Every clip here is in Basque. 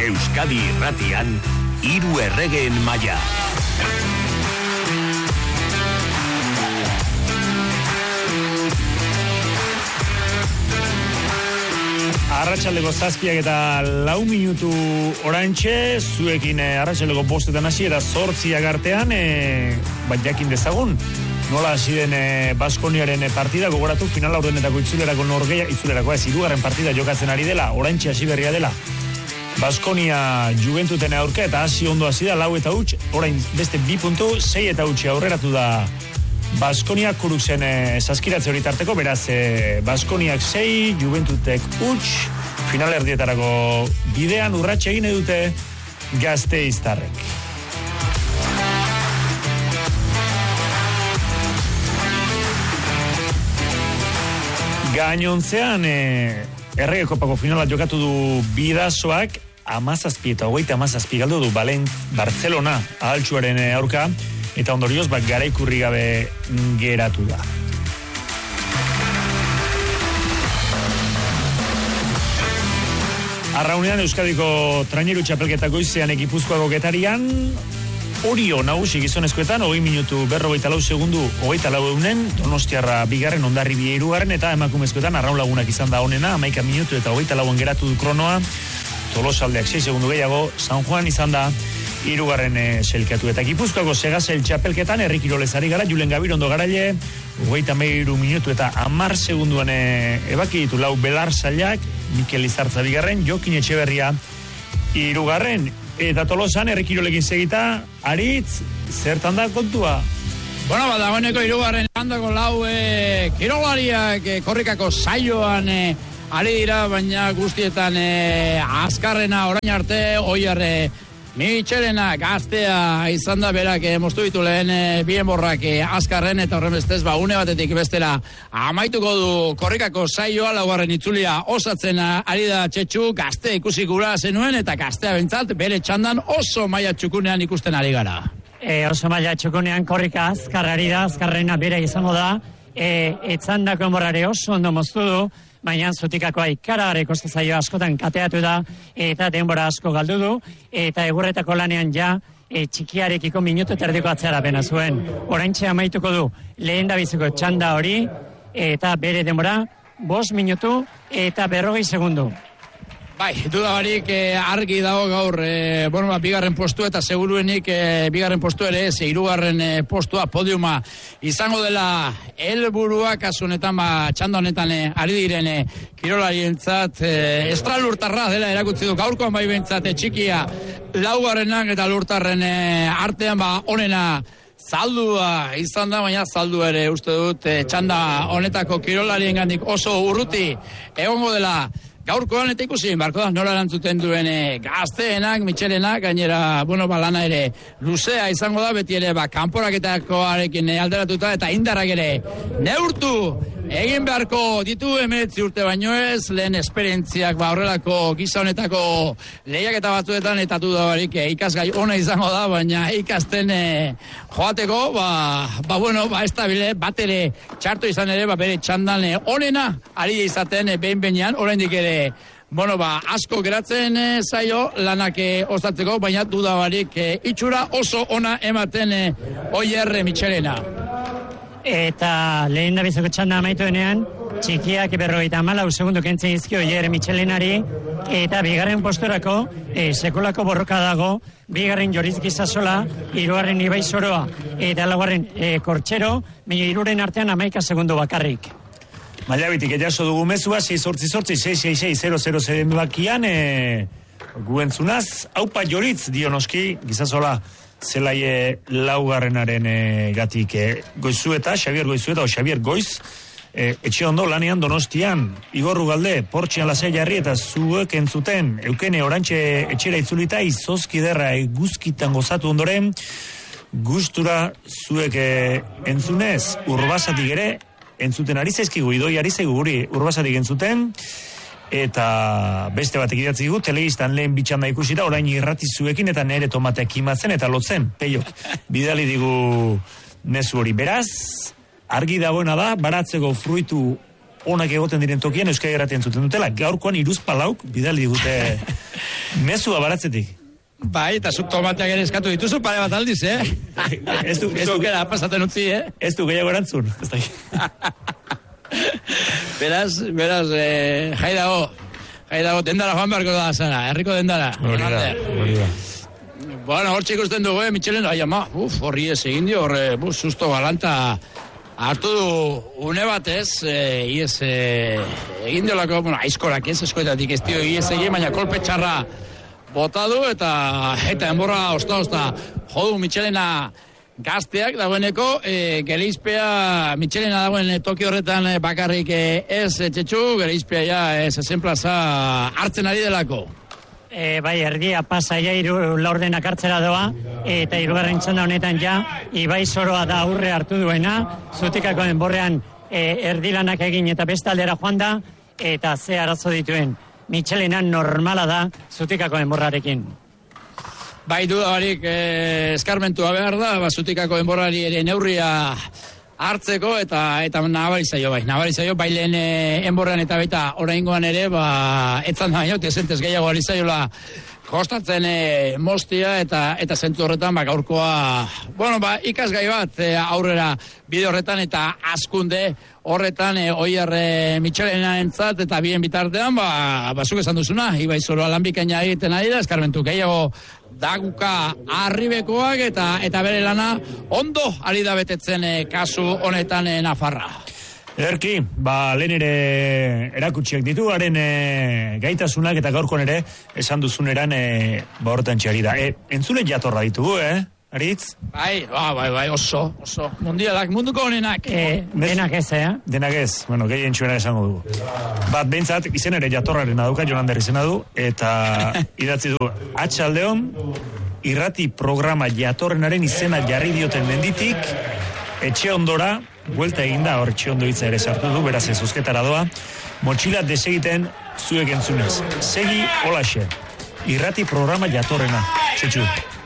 Euskadi Irratian, Hiru Erregeen Maila. Arratsaldeko 7 eta 4 minutu oraintxe, zuekin arratsaldeko 5 hasi eta 8 artean, jakin dezagun. Nola hasi den Baskoniaren partida, gogoratu final aurrenetako itzulerako hirugarren partida jokatzen ari dela, oraintxe hasi berria dela. Baskonia Juventuten aurka eta hasi ondo hasi da 4-0, orain beste 2 puntu, 6-8 aurreratu da Baskonia Kuruxen saskiratze hori tarteko, beraz Baskoniak 6, Juventutek 8, finalerdietarako bidean urratxe egin edute Gasteiztarrek. Gainontzean Errege Kopako finala jokatu du Bidasoak 17 eta 27 galdu du Barcelona ahaltsuaren aurka, eta ondorioz garaikurri gabe geratu da. Arraunean Euskadiko traineru txapelketa goizean Gipuzkoako Getarian, Orio nagusi gizonezkoetan 20 minutu 44 segundu 24 Donostiarra bigarren, Hondarribia hirugarren, eta emakumezkoetan Arraun Lagunak izan da honena 11 minutu eta 24 geratu du kronoa. Tolosaldeak 6 segundu gehiago, San Juan izan da hirugarren selkatu. Eta Gipuzkoako Segasel txapelketan Herri Kirolez ari gara, Julen Gabirondo garaile 23 minutu eta 10 segunduan ebaki ditu lau Belar Zailak, Mikel Izartza bigarren, Jokin Etxeberria hirugarren. Eta Tolosan Herri Kirolekin segita, Aritz, zertan da kontua? Bueno, dagoeneko hirugarren handako lau kirolariak korrikako saioan ari dira, baina guztietan azkarrena orain arte Oier Michelena Gaztea izan da, berak moztu ditu lehen bien borrak azkarren, eta horren bestez une batetik bestera amaituko du korrikako saioa. Laugarren itzulia osatzen ari da Txetxu, Gazte ikusi gura zenuen, eta Gaztea bentsat bere txandan oso maila txukunean ikusten ari gara. Oso maila txukunean korrika azkarrari da, azkarrena bere izango da, etzandako enborrare oso ondo moztu du, baina zutikakoa ikaragarri kosta zaio askotan kateatu da, eta denbora asko galdu du, eta egurretako lanean ja txikiarekiko minutu eta erdiko atzerapena zuen. Oraintxe amaituko du lehen dabiziko txanda hori, eta bere denbora 5 minutu eta 40 segundu. Bai, dudabarik argi dago gaur, bigarren postu eta seguruenik bigarren postu ere ez, hirugarren postua podiuma izango dela helburua, kasu honetan txanda honetan ari diren kirolarientzat estralurtarra dela erakutsi du gaurkoan bai bentsat txikia laugarrenak eta lurtarren artean onena zaldua izan da, baina zaldu ere uste dut txanda honetako kirolariengandik oso urruti egongo dela. Gaurkoan eta ikusi, barko da, nola erantzuten duen Gazteenak, Michelenak, gainera, lana ere luzea izango da, beti ere, kanporaketakoarekin alderatuta, eta indarrak ere neurtu egin beharko ditu 19 urte baino ez, lehen esperientziak horrelako gisa honetako lehiaketa batzuetan, eta dudabarik ikasgai ona izango da, baina ikasten joateko, ez da bile, bat ere txarto izan ere, bere txandan onena ari izaten behin-behinean, oraindik ere asko geratzen zaio lanak osatzeko, baina dudabarik itxura oso ona ematen Oier Michelena. Eta lehen da bizoko txanda amaitu denean, txikiak 54 segundu kentzen izkio Oier Michelenari, eta bigarren posturako sekulako borroka dago, bigarren Joriz Gizasola, hirugarren Ibai Soroa, eta laugarren Kortxero, baina hiruren artean 11 segundu bakarrik. Mailabitik jaso dugu mezua, 688-666-000 bakian, guentzunaz, haupa Joritz dionoski, Gizasola, zelaie laugarrenaren gatik Goizueta, Xabier Goizueta o Xabier Goiz, etxe ondo lanean Donostian, Igorru Galde, Portxian Lasai Jarri eta zuek entzuten, Eukene orantxe etxera itzulita, izozkiderra eguzkitan gozatu ondoren, gustura zuek entzunez, Urbasatik ere, entzuten ari zaizkigu, idoi ari zaigu guri Urbasatik entzuten, eta beste batek idatzi gu, telebistan lehen bitxanda ikusita, orain irrati zuekin eta nere tomateak imatzen eta lotzen, peiok, bidali digu mezu hori. Beraz, argi dagoena da, baratzeko fruitu onak egoten diren tokian Euskadi Irratian zuten dutela. Gaurkoan hiruzpalauk bidali digute mezua baratzetik. Bai, eta zuk tomateak ere eskatu dituzu pare bat aldiz, Ez du gara pasaten utzi, Ez du gehiago erantzun. Beraz, jai dago, dendara joan beharko da zara, herriko dendara. Hori da. Bueno, hor ikusten dugu, Michelin, horri ez egin dio, susto galanta hartu du une batez, egin diolako, aizkorak eskoetatik ez dio ies egin, baina kolpe txarra bota du, eta enborra osta jodu Michelina gazteak dagoeneko, gereizpea Michelina dagoen toki horretan bakarrik ez txetxu, gereizpea ja zezen plaza hartzen ari delako. Bai, erdia pasa ja laurdenak hartzera doa, eta hirugarren txanda honetan ja, Ibai Soroa da aurre hartu duena, Zutikako enborrean erdilanak egin eta beste aldera joan da, eta ze arazo dituen. Michelina normala da Zutikako enborrarekin. Bai, dudabarik eskarmentua behar da, Zutikako enborrari ere neurria hartzeko eta nabarizaio bai lehen enborrean eta baita oraingoan ere, etzan da baino, tesentez gehiago arizaiola kostatzen mostia eta zentzu horretan gaurkoa, ikasgai bat aurrera bide horretan eta askunde horretan Oier Michelena entzat eta bien bitartean, zuk esan duzuna, Ibai Soroa lan bikaina egiten ari da, eskarmentu gehiago daguka arribekoak eta bere lana ondo ari da betetzen kasu honetan Nafarra. Ederki, lehen ere erakutsiak ditu, haren gaitasunak eta gaurkoan ere esan duzuneran horretan txari da. Entzule jatorra ditugu, Aritz? Bai, oso. Mundialak, munduko honenak. Denak ez, Denak ez, gehien txuena esango dugu. Bat, behintzat, izen ere jatorraren aduka, Jonander izena du, eta idatzi du, atxaldeon, irrati programa jatorrenaren izena jarri dioten menditik, etxe ondora, buelta eginda, hor etxe ondo hitza ere sartu du, beraz ez uzketara doa, motxila desegiten zuek entzunez. Segi holaxe, irrati programa jatorrena, txetxu.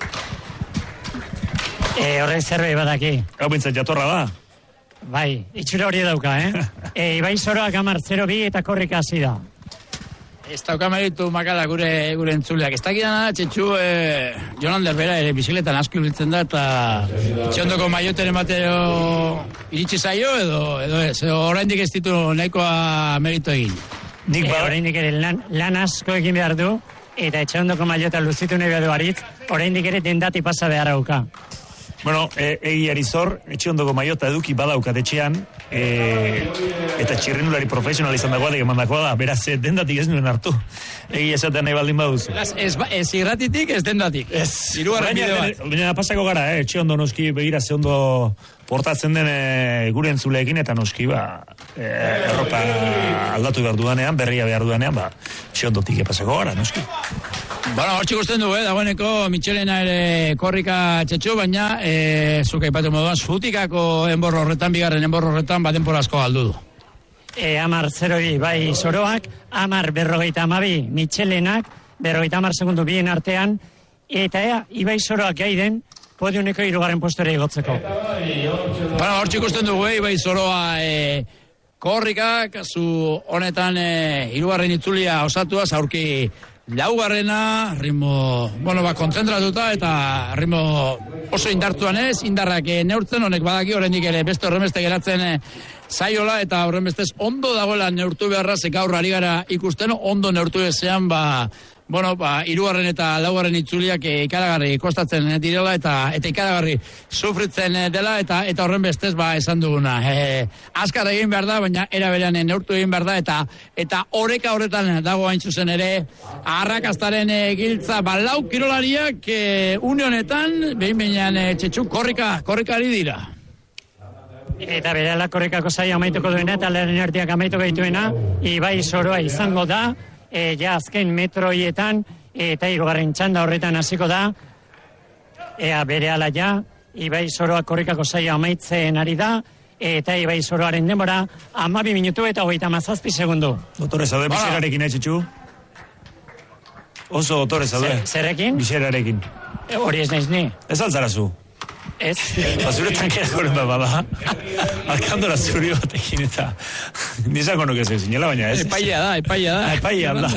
Horrek zerbait badaki. Hau bintzat jatorra da. Bai, itxura hori dauka, Ibai Soroak 10-02 eta korrika hasi da. Ez dauka meritu makala gure entzuleak. Ez dakidana, txetxu, Jonander bera ere bizikletan asko ibiltzen da, eta txondoko maioten ematero iritsi zaio, edo ez, oraindik ez ditu nahikoa meritu egin. Oraindik ere lan asko egin behar du, eta etxondoko maiota luzitu nahi behar du Aritz, oraindik ere dendati pasa behar auka. Egiari zor, etxe ondoko maiota eduki badaukat etxean, eta txirrindulari profesional izan dagoa, emandakoa da, beraz, dendatik ez nuen hartu. Egi esaten nahi baldin baduzu. Ez irratitik, ez dendatik. Hirugarren bide bat. Baina pasako gara, etxe ondo noski begira ze ondo portatzen den gure entzuleekin, eta noski, erropa aldatu behar dudanean, berria behar dudanean, etxe ondotik pasako gara, noski. Hor txikusten du, dagoeneko Michelena ere korrika txetxu, baina zuk aipatu moduan, Zutikako enborro horretan, bigarren enborro horretan, denbora asko galdu du. 10-02 Bai Soroak, 10-52 Michelenak, 50 segundu bien artean, eta Ibai Soroak gaiden, podiumeko 3. postura igotzeko. Hor txikusten dugu, Ibai Soroa korrika, kasu honetan 3. itzulia osatua, aurki laugarrena, ritmo, kontzentratuta eta ritmo oso indartuan ez, indarrak neurtzen, honek badaki horrendik ere beste horrenbeste geratzen zaiola eta horrenbestez ondo dagoela neurtu beharra, gaur ari gara ikusten, ondo neurtu ezean, 3. eta 4. itzuliak ikaragarri kostatzen direla eta ikaragarri sufritzen dela eta horrenbestez esan duguna. Azkar egin behar da, baina era berean neurtu egin behar da eta oreka horretan dago hain zuzen ere arrakastaren giltza lau kirolariak une honetan behin txetxu korrikari dira. Eta berela korrikako saia amaituko duena eta lehen erdiak amaituko dituena Ibai Soroa izango da, azken metroietan eta 3. txanda horretan hasiko da, berehala Ibai Soroa korrikako saia amaitzen ari da, eta Ibai Soroaren denbora 12 minutu eta 37 segundu. Dotore zaude bizerarekin, txetxu? Oso dotore zaude. Zerrekin? Bizerarekin. Hori ez naiz ni. Ez altzarazu. Ez. Zure tankera goren bada. Alkandora zuri batekin eta nizako nuke zeu zinela, baina ez. Epaia da. Epaia da.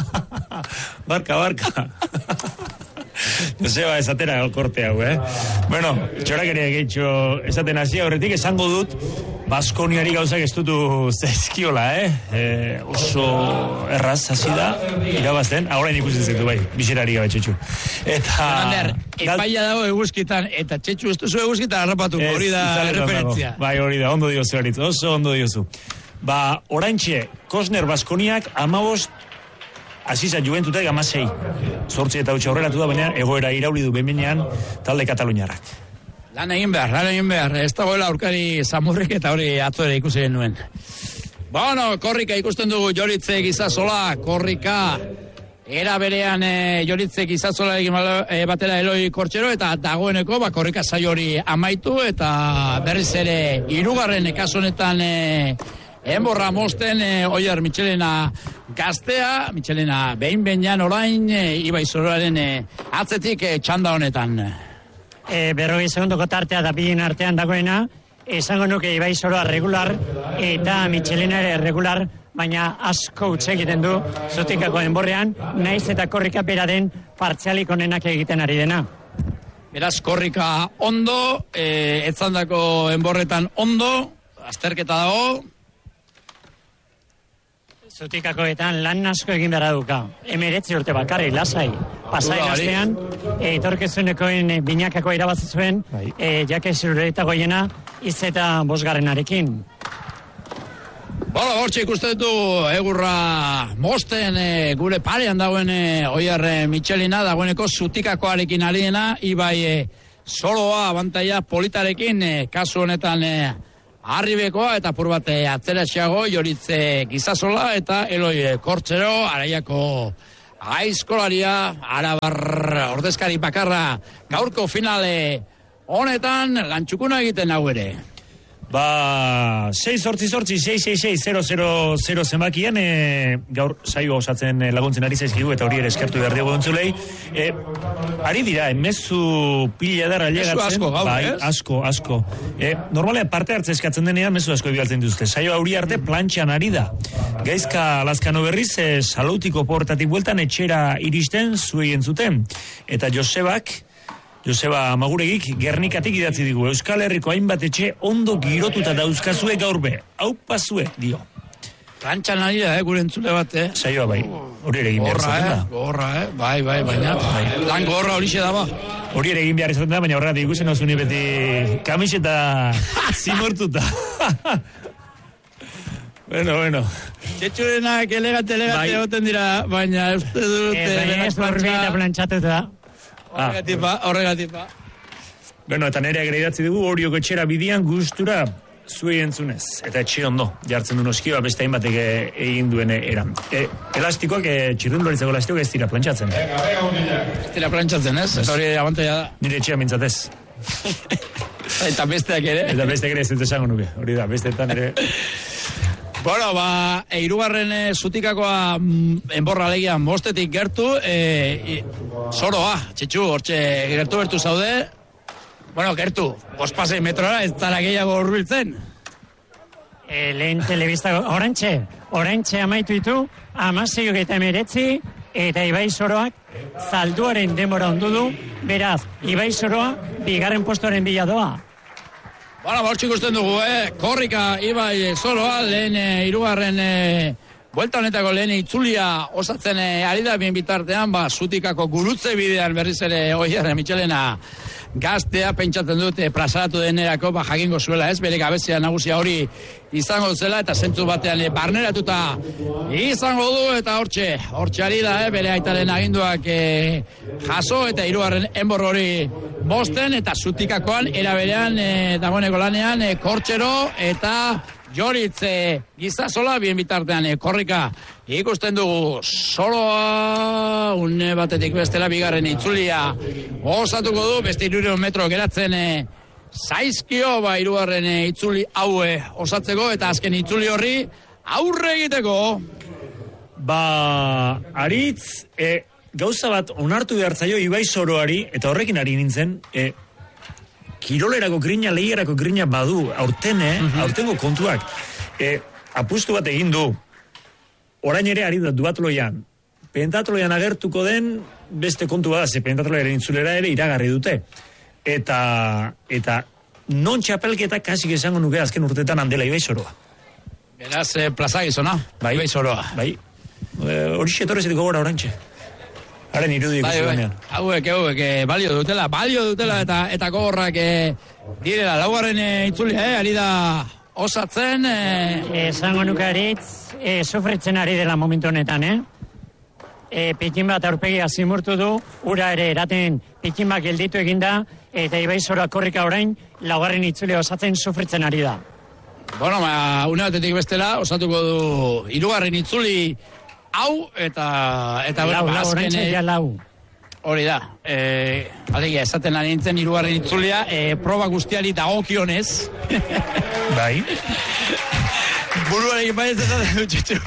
Barka. Joseba, esatera korte hau, Bueno, txorakeria gehitxo esaten hasi horretik, esango dut Baskoniari gauzak ez dutu zaizkiola, oso erraz hasi da, irabazten, ahorain ikusten zitu bai, biserari gabe txetxu. Eta... Ander, epaia dago eguzkitan, eta txetxu ez duzu eguzkitan harrapatu, hori da referentzia. Bai, hori da, ondo diozu haritz, oso ondo diozu. Ba, oraintxe, Kosner Baskoniak 15 Aziza Juventutek 16. 8 eta 8 aurreratu da, baina egoera irauli du bemenean talde kataluniarrak. Lan egin behar. Ez dagoela aurkari zamurrik eta hori atzo ere ikusi nuen. Bueno, korrika ikusten dugu Joritze Gizazola, korrika era berean Joritze Gizazola egin batera Eloi Kortxero eta dagoeneko korrika saio hori amaitu eta berriz ere 3. kasu honetan enborra mosten Oier Michelena gaztea, Michelena behin-behinan orain Ibai Soroaren atzetik txanda honetan. 40 segundoko tartea da bien artean dagoena, esango nuke Ibai Soroa regular eta Michelena ere regular, baina asko utz egiten du Zutikako enborrean, naiz eta korrika bera den partzialik onenak egiten ari dena. Beraz, korrika ondo, etzandako enborretan ondo, azterketa dago. Zutikakoetan lan asko egin behar duka. 19 urte bakarri, lasai. Pasain astean, etorkizunekoen binakako irabazi zuen, Jake Zureta goiena, izeta 5. Hortxe ikusten du egurra mosten gure parean dagoen Oier Michelena, dagoeneko Zutikakoarekin aliena, Ibai Soroa abantaia politarekin, kasu honetan Arribekoa eta apur bat atzeratxeago Joritze Gizazola eta Eloi Kortxero, araiako aizkolaria, arabar ordezkari bakarra gaurko finale honetan lantxukuna egiten hau ere. 6-8-6-6-6-0-0-0 zenbakian gaur saio osatzen laguntzen ari zaizkigu eta hori ere eskertu behar dugu entzulei. Ari dira, mezu pila darra llegatzen. Mezu asko gaur, bai, asko. Normalean parte hartze eskatzen denean mezu asko ebialtzen duzte. Saio auri arte plantxan ari da. Gaizka Lazkano berriz Salautiko portatik bueltan etxera iristen zuei entzuten. Eta Joseba Maguregik Gernikatik idatzi digu. Euskal Herriko hainbat etxe ondo girotuta dauzkazue gaur be. Hau pasue, dio. Plantxan ari da, gure entzule bat, Saioa bai, hori ere egin behar izaten da. Gorra, bai, baina. Lan gorra horixe da ba. Hori ere egin behar izaten da, baina horregatik ikusten hau zuni beti kamiseta zimortuta. Bueno. Txetxurenak elegante egoten dira, baina uste dut... Ez plantxatuta. Horregatik ba. Bueno, eta nire agreidatzi dugu Orioko etxera bidian gustura zuei entzunez. Eta etxe ondo, jartzen du noski, beste hainbatek egin duen eran. Elastikoak, txirrindularitzako elastikoak ez dira plantxatzen. Ez dira plantxatzen, ez? Eta hori abantaia da. Nire etxea mintzatez. Eta besteak ere. Eta besteak ere ez dut esango nuke. Hori da, besteetan ere... Bueno, 3. Zutikakoa enborra legian mostetik gertu, Soroa, txetxu, hortxe gertu zaude. Bueno, gertu, 5 metrora, ez zara gehiago hurbiltzen. Lehen telebista, orantxe amaitu ditu, 16:19, eta Ibai Soroak zalduaren denbora ondu du, beraz, Ibai Soroa bigarren postoren bila doa. Bueno, bortxik usten dugu, korrika Ibai Soroa, lehen 3. Buelta honetako lehen itzulia osatzen ari da bien bitartean, Zutikako gurutze bidean berriz ere Oier Michelena gaztea pentsatzen dute plazaratu denerako, jakingo zuela ez, bere gabezia nagusia hori izango zela, eta zentzu batean barneratuta izango du, eta hortxe ari da, bere aitaren aginduak jaso, eta 3. enbor hori mosten, eta Zutikakoan eraberean dagoeneko lanean Kortxero eta Joritze Gizazola, bien bitartean korrika ikusten dugu Soroa, une batetik bestela bigarren itzulia osatuko du, beste 300 metro geratzen zaizkio, 3. itzuli haue osatzeko, eta azken itzuli horri aurre egiteko. Aritz, gauza bat onartu behar zaio Ibai Soroari, eta horrekin ari nintzen, kirolerako grina, lehiarako grina badu, aurtengo kontuak. Apustu bat egin du, orain ere ari da duatloian, pentatloian agertuko den beste kontu bada, ze pentatloiaren intzulera ere iragarri dute. Eta non txapelketa kasik esango nuke azken urtetan handela Ibai Soroa. Beraz, plaza gizona, Ibai Soroa. Bai, hori xetorrezetik gogora oraintxe. Haren irudi ikusi Hauek, balio dutela eta gogorrak direla, laugarren itzulia, ari da osatzen. Esango nuke aritz, sufritzen ari dela momentu honetan, pikin bat aurpegia zimurtu du, ura ere eraten pikin bat gelditu eginda, eta Ibai Soroa korrika orain, laugarren itzulia osatzen sufritzen ari da. Bueno, une batetik bestela, osatuko du hirugarren itzuli hau, eta lau. Hori da, alegia, esaten ari nintzen hirugarren itzulia, proba guztiari dagokionez. Bai. Buruarekin bai ez esaten dutxetxu.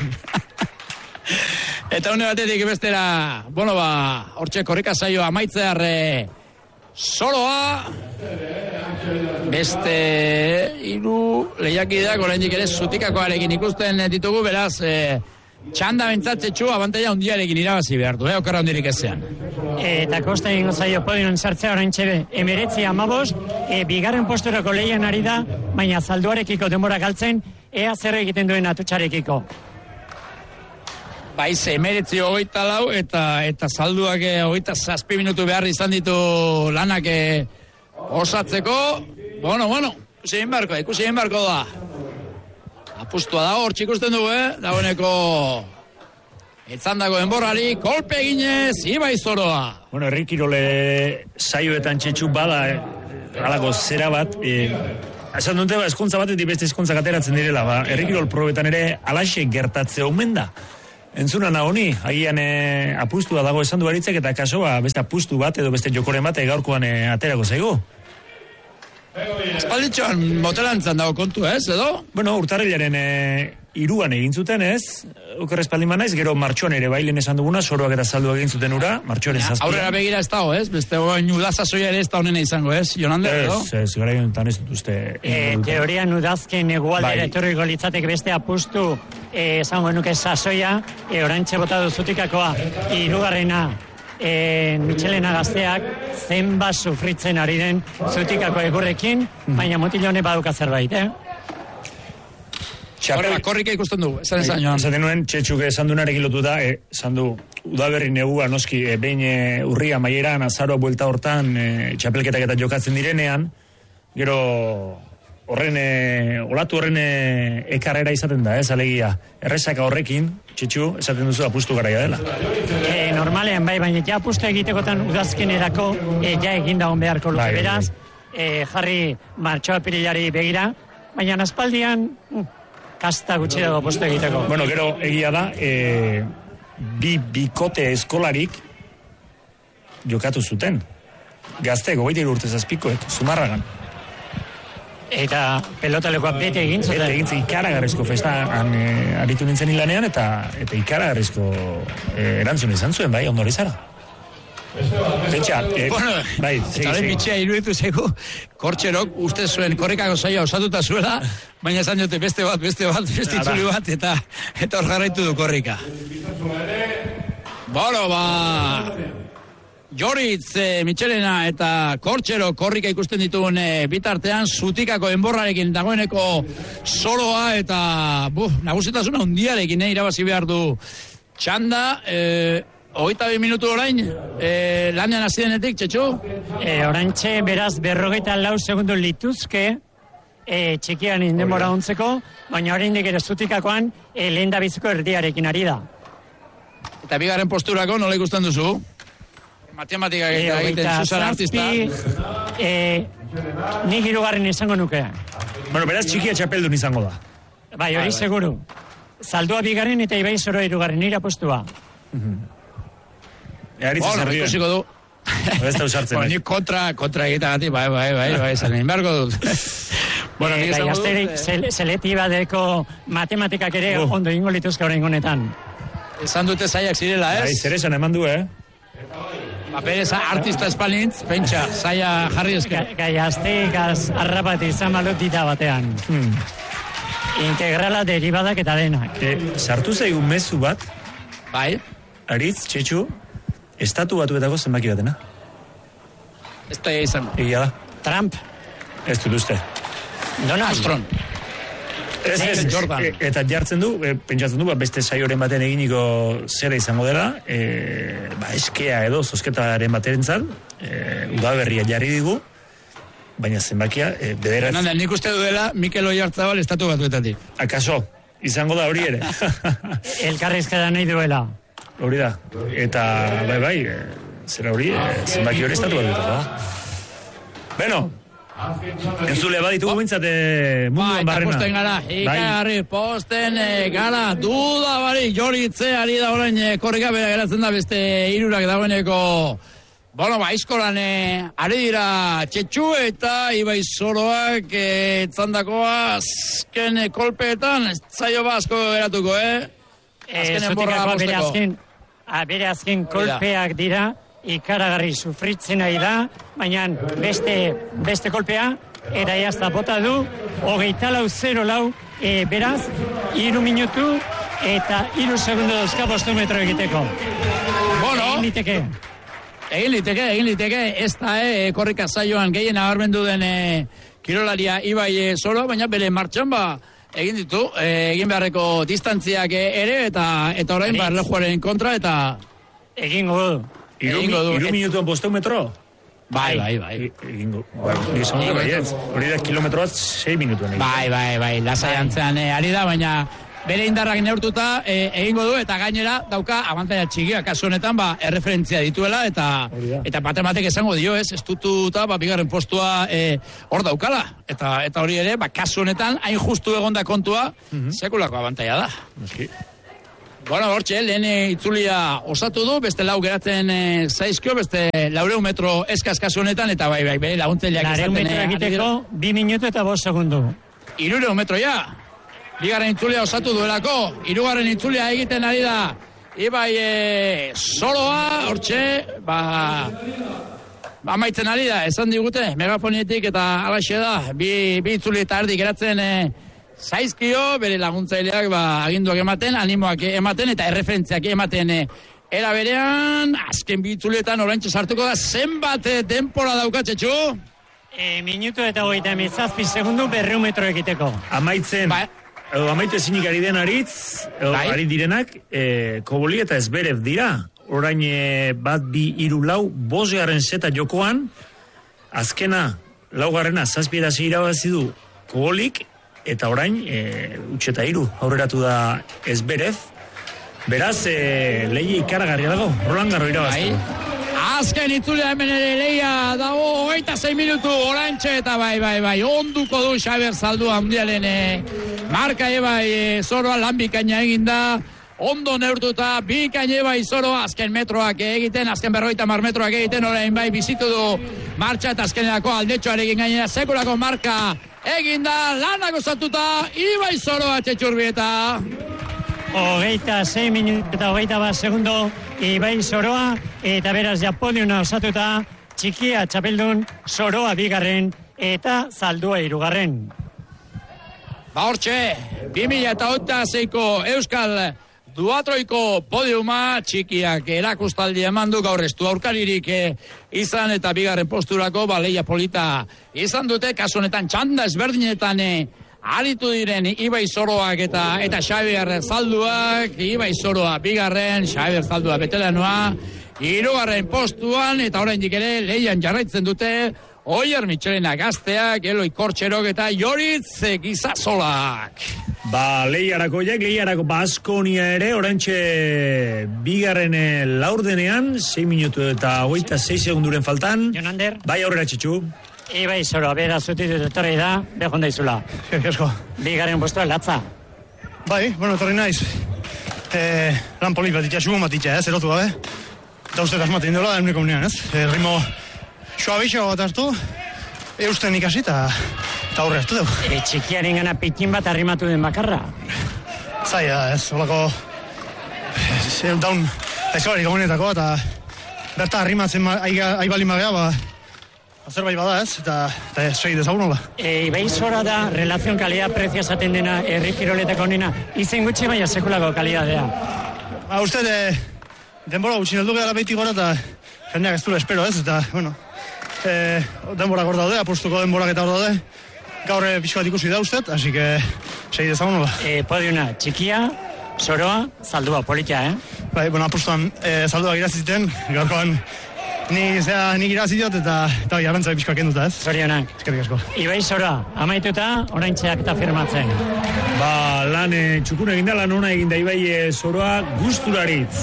Eta une batetik bestela, hortxe korrika saioa amaitzear Soroa, beste hiru lehiakideak oraindik ere Zutikakoarekin ikusten ditugu, beraz, txanda bentzatzetxu abantaila hundiarekin irabazi behar du, okerra hundirik ezean. Eta kosta egingo zaio podion sartzea orain txebe, 19, bigarren posturako lehian ari da, baina zalduarekiko denbora galtzen, ea zer egiten duen atutxarekiko. Baiz, 19 eta salduak 27 minutu behar izan ditu lanak osatzeko. Bueno, ikusi egin barko da. Apustua dago, hor txikusten dugu, dagoeneko etzandako denborari, kolpe eginez, Ibai Soroa. Bueno, herri kirole saioetan txetxu bada, halako zera bat, esan dute eskontza batetik beste eskontza ateratzen direla, herri kirol probetan ere alaxe gertatze omen da. Entzuna honi, agian apustua dago esan du aritzek, eta kasoa beste apustu bat edo beste jokoren bat gaurkoan aterako zaigu. Espalditxoan motelantzan dago kontu, edo? Bueno, urtarrilaren 3an egin zuten, oker espaldin naiz, gero martxoan ere bailen esan duguna, Soroak eta Zaldua egin zuten ura, martxoaren 7. Aurrera begira ez dago, beste nudazazoia ere ez da honena izango, Jonander, edo? Ez, gara jontan ez dut uste. Teorian udazken egualdera etorriko litzatek beste apustu, esango nuke sasoia, orantxe bota du Zutikakoa, 3. Michelena gazteak zenbat sufritzen ari den Zutikako egurrekin, baina motilone baduka zerbait, Korrika ikusten dugu, esan joan. Esaten nuen, txetxuk esan duenarekin lotuta, esan du, udaberri negua noski, behin urria maieran, azaroa buelta hortan, txapelketak eta jokatzen direnean, gero olatu horren ekarrera izaten da, alegia, errezaka horrekin, txetxu, esaten duzu apustu garaia dela. Normalean, baina ja apustu egitekotan udazkenerako, ja eginda hon beharko luke, beraz, jarri martxoa pirilari begira, baina aspaldian, kasta gutxi dago apustu egiteko. Bueno, gero egia da, bikote eskolarik jokatu zuten. Gazte, 23 urte zazpikoek, Zumarragan. Eta pelotalekoak bete egin zuten. Bete egin zuten, ikaragarrizko festaan aritu nintzen hilanean, eta ikaragarrizko erantzun izan zuen, bai, ondori zara. Pentsa, bai, eta bitxea iruditu zego, Kortxerok uste zuen korrikako saioa osatuta zuela, baina esan jote beste itzuli bat, eta hor jarraitu du korrika. Joritz, Michelena eta Kortxero korrika ikusten dituen bitartean, Zutikako enborrarekin dagoeneko Soroa eta nagusitasuna hundiarekin irabazi behar du txanda. 22 minutu orain, lanean hasi denetik, txetxu? Orantxe, beraz, 44 segundu lituzke, txikian denbora ontzeko, baina oraindik ere Zutikakoan, lehen da biziko erdiarekin ari da. Eta bigarren posturako, nola ikusten duzu? Matematikak egiten Susan artista. Nik 3. izango nuke. Bueno, beraz, txikia txapeldun izango da. Bai, hori seguru. Zaldua 2. eta Ibai Soroa 3. nire postua. Ikusiko du. Ez da usartzen. Nik kontra egitagatik, bai, zanen inbarko dut. Nik esan dut. Selektibadeko matematikak ere ondo ingo lituzka horrein honetan. Esan dute zaiak zirela, ez? Zer esan eman du, Berez artista espalintz, pentsa, zaila jarri ezker. Gaiaztik arrapat izan malotita batean. Integrala deribadak eta denak. Sartu zaigun mezu bat, Bai, Aritz, Txetxu, estatu batuetako zenbaki batena. ez da izan. Egia da. Trump, Ez dut uste. Donald Astron. Ez, Jordan. Eta jartzen du, pentsatzen du, beste saioren baten eginiko zera izango dela, eskea edo zozketaren baterentzat, udaberria jarri digu, baina zenbakia, bederatz... Nik uste duela Mikel Oyarzabal estatu batuetatik. Akaso, izango da hori ere. elkarrizketa nahi duela. Hori da. Eta, bai, zera hori, zenbaki hori estatu batuetako da. Beno, entzule baditugu bintzate munduan barrena. Posten gara, ikarri, posten gara, duda bari, joritze ari da orain korrika bera geratzen da beste hirurak dagoeneko. Bueno, aizkolan ari dira Txetxu eta Ibai Zoroak etzandakoa azken kolpeetan, zailo asko geratuko, Azken enborra bosteko. Bere azken kolpeak dira, ikaragarri sufritzen nahi da, baina beste kolpea, eta jazta bota du, 24-0, beraz, 3 minutu eta 3 segundo dauzka 5 metro egiteko. Bueno, egin liteke, ez da, korrika zaioan gehien abarmendu den kirolaria Ibai Zoro, baina bere martxan egin ditu, egin beharreko distantziak ere, eta orain erlojuaren kontra, eta... Egingo du. 3 minutuan 5 metro? Bai. Egingo. Hori da kilometroaz 6 minutuen. Bai, lasai antzean ari da, baina bere indarrak neurtuta egingo du, eta gainera dauka abantaia txikia, kasu honetan erreferentzia dituela, eta batematek esango dio, ez dututa, bigarren postua hor daukala, eta hori ere, kasu honetan, hain justu egonda kontua, sekulako abantaia da. Bueno, hortxe, lehen itzulia osatu du, beste lau geratzen zaizkio, beste 400 metro kasu honetan, eta bai, laguntzaileak izaten... 400 metro egiteko, 2 minutu eta 5 segundu. 300 metro ja. Bigarren itzulia osatu duelako, hirugarren itzulia egiten ari da Ibai Zoroa, hortxe, amaitzen ari da, esan digute, megafonietik eta alaxe da, bi itzuli eta erdi geratzen zaizkio, bere laguntzaileak aginduak ematen, animoak ematen eta erreferentziak ematen era berean, azken bi itzulietan oraintxe sartuko da, zenbat denpora dauka Txetxu? Minutu eta 37 segundu 200 metro egiteko. Amaitu ezinik ari den Aritz, ari direnak, Koboli eta Ezberev dira. Orain 1, 2, 3, 4, 5 zeta jokoan, azkena, 4 7 irabazi du Kobolik, eta orain, utxeta 3, aurreratu da Ezberev. Beraz, lehia ikaragarria dago, Roland Garro irabaztu. Azken itzulea hemen ere lehia dago, 26 minutu, orantxe eta bai, onduko du Xabier Zaldua mundialen marka Ibai Zoroa lan bikaina eginda, ondo neurtuta, bikaina Ibai Zoroa azken metroak egiten, azken 50 metroak egiten, orain bai bizitu du martxa eta azkenerako aldetxoarekin gainera sekulako marka eginda, lanak osatuta, Ibai Zoroa Txetxurbieta. 26 minutu eta 21 segundo Ibai Zoroa, eta beraz ja podiuna osatuta, txikia txapeldun, Zoroa bigarren eta Zaldua hirugarren. Hortxe, 2006ko Euskal Duatroiko podiuma, txikiak erakustaldi eman du, gaur estu aurkaririk izan eta bigarren posturako leia polita izan dute, kasu honetan txanda ezberdinetan aritu diren Ibai Zoroak eta Xabier Zalduak, Ibai Zoroa bigarren, Xabier Zaldua betelanoa, hirugarren postuan, eta oraindik ere leian jarraitzen dute Oier Michelena gazteak, Eloi Kortxerok eta Joritz Gizazolak. Lehiarako Baskonia ere, orantxe bigarren laurdenean, 6 minutu eta 26 segunduren faltan. Jonander. Bai aurrera Txetxu. Ibai Zoroa, bera zutitu etorri da, behon daizula. Esko. Bigarren postua latza. Bai, etorri naiz. Lan polit bat itxea, bat itxea, erotu gabe. Eta uste asmaten dola, eguneko unean, ez? Ritmo suabixo bat hartu, eusten ikasi eta aurre hartu dugu. Txikiaren gana pikin bat arrimatu den bakarra. Zaila, ez, holako daun aizkolarik gamonetako eta berta arrimatzen aibali magea, zerbait bada ez, eta segi dezagun hola. Ibai Sora da, relazion kalidad-prezio esaten dena, herri kiroletako nena, izen gutxi baina sekulako kalidadea. Uste, denbora gutxin heldu gara behitik gora, eta jendeak ez dure espero ez, eta, bueno, denbora hor daude, apostuko denborak eta hor daude, gaur pixko bat ikusi da uste, así que segi dezagun hola. Podiuna, txikia, Soroa, Zaldua, politia, Bai, bueno, apostuan Zaldua giraziten, gaurkoan nik iraziot eta jarrantzak pixkoak kenduta, ez? Zorionak. Eskerrik asko. Ibai Sora, amaituta, oraintxeak eta firmatzen. Lan txukun eginda, lan ona eginda Ibai Soroa gusturaritz.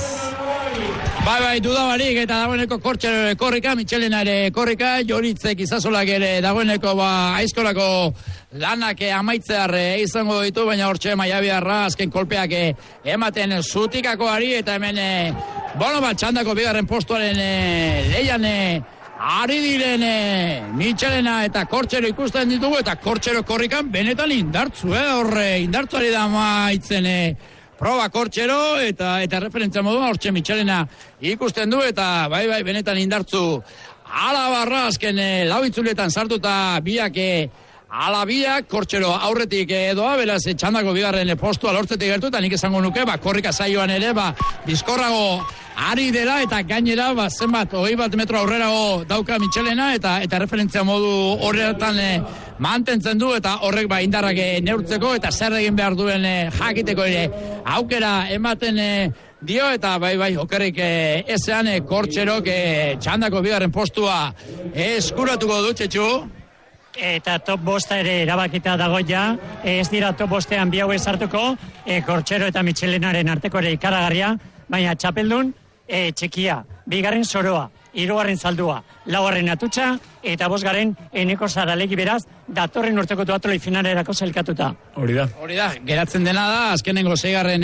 Bai, dudabarik, eta dagoeneko kortxero korrika, Michelena ere korrika, Joritzek izazolak ere dagoeneko aizkolako lanak amaitzear izango ditu, baina hortxe Maiabiarra azken kolpeak ematen zutikakoari, eta hemen, txandako bigarren postuaren leian ari diren Michelena eta kortxero ikusten ditugu, eta kortxero korrikan benetan indartzu, indartzuari da amaitzen proba kortxero, eta referentzia modua hortxe Michelena ikusten du, eta bai, benetan indartzu Alabarra azken lau itzuletan sartuta biak alabiak, kortxero aurretik doa, beraz txandako bigarren postua lortzetik gertu, eta nik esango nuke, korrika saioan ere, bizkorrago ari dela, eta gainera, zenbat, 21 metro aurrerago dauka Michelena, eta referentzia modu horretan mantentzen du, eta horrek indarrak neurtzeko, eta zer egin behar duen jakiteko ere aukera ematen dio, eta bai, okerrik ezean kortxerok txandako bigarren postua eskuratuko dutxetxu. Eta top bosta ere erabakita dago ja, ez dira top bostean bi hauek sartuko, kortxero eta Michelenaren arteko ere ikaragarria, baina txapeldun, txekia, bigarren Soroa, hirugarren Zaldua, laugarren Atutxa, eta bosgarren Eneko Zaralegi beraz, datorren urteko duatloi finalerako zelkatuta. Hori da, geratzen dena da, azkenengo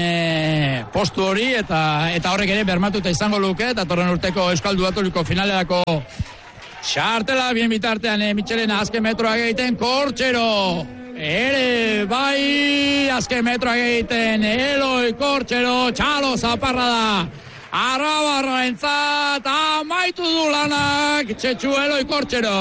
6. postu hori, eta horrek ere bermatuta izango luke, eta datorren urteko Euskal Duatloiko finalerako Xartela, bien bitartean, Michelena azken metroak egiten, kortxero, ere, bai, azken metroak egiten, Eloi, kortxero, txalo, zaparra da, Arabarra entzat, amaitu du lanak, txetxu, Eloi, kortxero.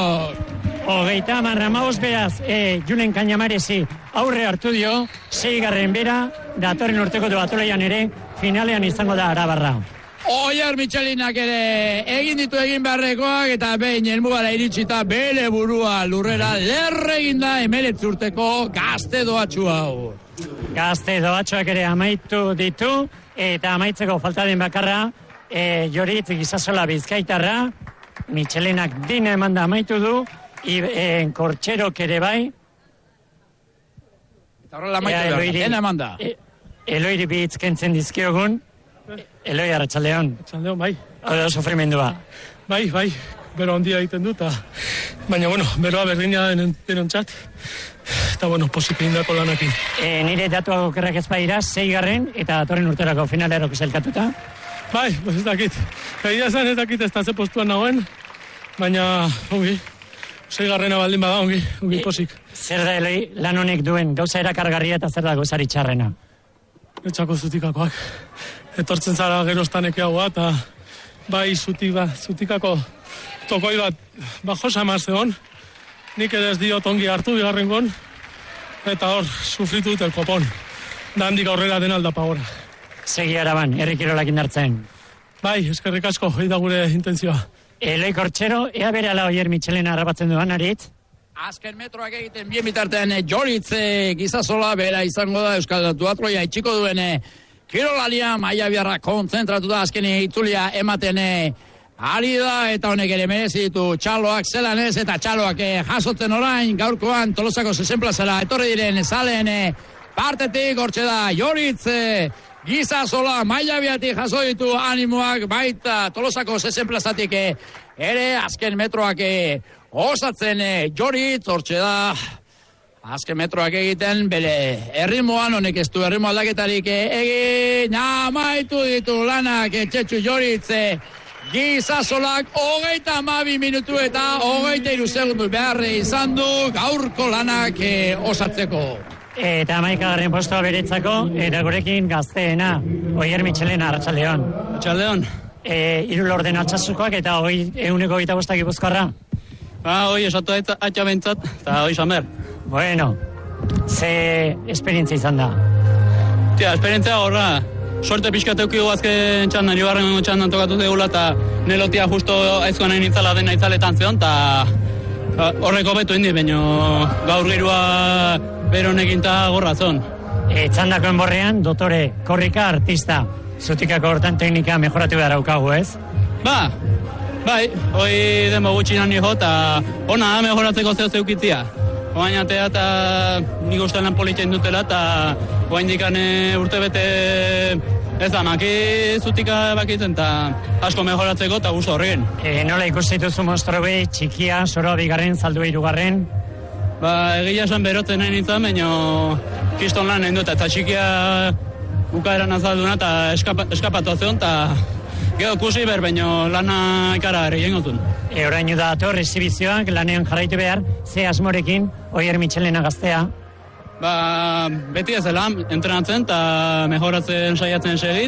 35 beraz, Julen Kainamarezi aurre hartu dio, 6. bera, datorren urteko duatloian ere, finalean izango da Arabarra. Oier Michelinak ere egin ditu egin beharrekoak, eta behin helmugara iritsita bere burua lurrera lerre eginda 19 urteko gazte doatxu hau. Gazte doatxoak ere amaitu ditu, eta amaitzeko falta den bakarra, Joritz Gizasola Bizkaitarra, Michelinak dina emanda amaitu du, kortxerok ere bai. Eta horrela amaitu da, dena emanda. Eloiri bitzkentzen dizkiogun, Eloi, arratsaldeon. Arratsaldeon, bai. Hora sufrimendua. Bai, bero handia egiten dut, baina, beroa berdina denontzat, eta, posik egindako lanakin. Nire datuak okerrak ez baira, 6. eta datorren urterako finaleroko zelkatuta? Bai, ez dakit. Egia esan ez dakit ez da ze postuan nagoen, baina, ongi, 6. baldin bada, ongi posik. Zer da, Eloi, lan honek duen gauza erakargarria eta zer da gauzari txarrena? Etxako zutikakoak. Etortzen zara geroztaneke haua, eta bai zutikako tokoi bat josa emazteon, nik edez diot ongi hartu bigarrengon, eta hor sufritu dut elkopon. Da handik aurrera den aldapa gora. Segi araban, herrikirolak indartzen. Bai, eskerrik asko, hori da gure intentzioa. Eloi kortxero, ea bere ala Oier Michelena harrapatzen duan, Aritz? Azken metroak egiten bien bitartean Joritz Gizasola bera izango da Euskal Duatloia itxiko duen kirolalia Maiabiarra kontzentratu da azken itzulia ematen ari da, eta honek ere merezi ditu txaloak zelan ez, eta txaloak jasotzen orain gaurkoan Tolosako 6. plazara etorri diren zaleen partetik, hortxe da Joritz Gizasola Maiabiatik jaso ditu animoak, baita Tolosako 6. plazatik ere azken metroak osatzen Joritz, hortxe da azken metroak egiten, bere erritmoan, honek ez du erritmo aldaketarik egin, amaitu ditu lanak txetxu Joritz Gizasolak 32 minutu eta 23 segundu behar izan du gaurko lanak osatzeko. Eta 11. postua beretzako, eta gurekin gazteena, Oier Michelena, arratsaldeon. Arratsaldeon. hiru laurden Altsasukoak eta 125 Gipuzkoarra. Hoi esatu atxa bentsat, eta hoi samer. Bueno, ze esperientzia izan da? Tia, esperientzia horra, sorte pixkateuki azken txandan, hirugarren txandan tokatu zegula, eta nelotia justo aizkoan nahi nintzala dena itzaletan zeon, eta horreko betu indi, baina gaur girua beronekin eta gorrazon. Txandako enborrean, dotore, korrika artista, zutikako hortan teknika mejoratu behar aukagu, ez? Bai, hoi denbo gutxi nani jo, eta ona da mejoratzeko zeukitzia. Oain atea eta nik uste lan politxein dutela, eta oain dikane urte bete ez da, maki zutika bakitzen, eta asko mejoratzeko, eta guztu horregen. Nola ikusi duzu Monstrobe, txikia, soroa bigarren, zaldua hirugarren? Egia esan berotzen nahi nintzen, baina kiston lan nahi dut, eta txikia bukaeran azalduna, eta eskapatu zion, eta gero kusi ber, baina lana ikara ere jengotun. Orainu da ator, exhibizioak, lanean jarraitu behar, ze asmorekin, Oier Michelena gaztea? Beti ez dela, entrenatzen, eta mejoratzen saiatzen segi,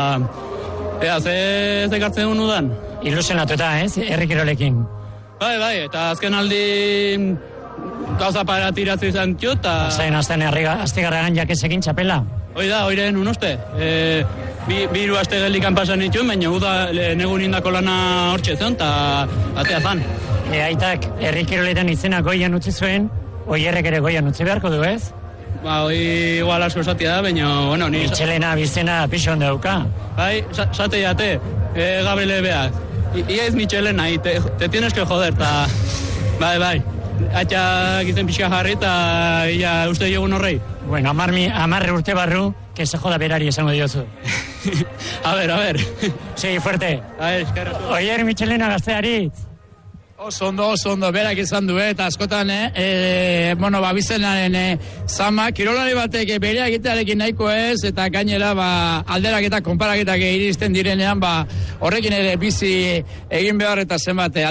eta ze gartzen honu dan. Ilusionatuta, ez, herrikirolekin? Bai, eta azken aldi gauza para tiratzi izan tio, eta... Zain, azten astigarragan jakesekin txapela? Oiren unoste. Biru aste geldikan pasan itxuen, baina uda negun indako lana hortxe zen, eta atea zan. Aitak, herrikiroletan izena goian utzi zuen, Oierrek ere goian utzi beharko du, ez? Hoi igual asko esatia da, baina, bueno, ni... Michelena bizena pixo hon dauka. Bai, sate jate, Gabriele beak. Ia ez Michelena, te tienes que joder, eta... Bai, atxak izen pixka jarri, eta ia uste egun horrei. Bueno, 10 urte barru, que se joda berari esango diozu. A ver. Sí, fuerte. Eskerretu. Oier Michelena gaztearitz. Oso ondo, berak izan du, eta askotan, bizenaren zama, kirolari batek bere egitearekin nahiko ez, eta gainera, alderak eta konparaketak iristen direnean, horrekin ere bizi egin behar eta zenbat,